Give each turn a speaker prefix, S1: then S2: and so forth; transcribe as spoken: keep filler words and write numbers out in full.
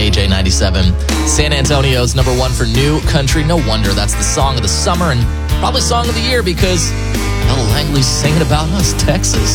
S1: K J ninety-seven. San Antonio's number one for new country. No wonder that's the song of the summer and probably song of the year because Ella Langley's singing about us, Texas.